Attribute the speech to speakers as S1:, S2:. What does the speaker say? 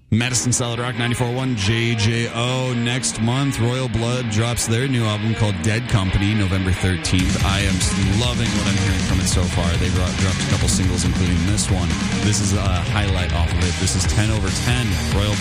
S1: Medicine Solid Rock 94.1 JJO. Next month, Royal Blood drops their new album called Dead Company, November 13th. I am loving what I'm hearing from it so far. They dropped a couple singles, including this one. This is a highlight off of it. This is 10/10. Royal